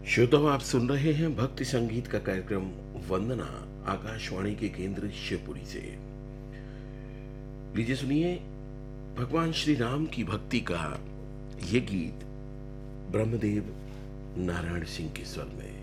श्रोताओ, आप सुन रहे हैं भक्ति संगीत का कार्यक्रम वंदना, आकाशवाणी के केंद्र शिवपुरी से। लीजिए सुनिए भगवान श्री राम की भक्ति का ये गीत ब्रह्मदेव नारायण सिंह के स्वर में।